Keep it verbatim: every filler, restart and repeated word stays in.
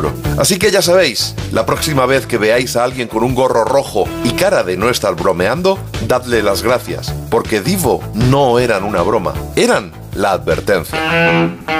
seguro. Así que ya sabéis, la próxima vez que veáis a alguien con un gorro rojo y cara de no estar bromeando, dadle las gracias, porque Divo no eran una broma, eran la advertencia.